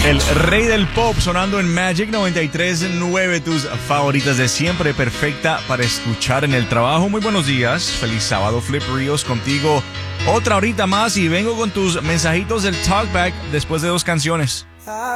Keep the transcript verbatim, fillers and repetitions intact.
El rey del pop sonando en Magic noventa y tres punto nueve, tus favoritas de siempre, perfecta para escuchar en el trabajo. Muy buenos días, feliz sábado, Flip Ríos contigo otra horita más y vengo con tus mensajitos del Talkback después de dos canciones.